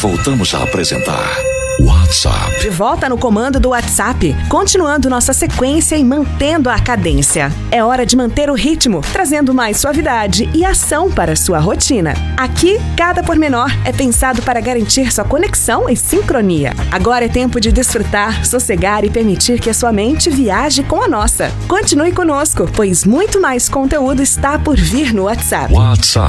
voltamos a apresentar WhatsApp. De volta no comando do WhatsApp, continuando nossa sequência e mantendo a cadência. É hora de manter o ritmo, trazendo mais suavidade e ação para a sua rotina. Aqui, cada pormenor é pensado para garantir sua conexão e sincronia. Agora é tempo de desfrutar, sossegar e permitir que a sua mente viaje com a nossa. Continue conosco, pois muito mais conteúdo está por vir no WhatsApp. WhatsApp.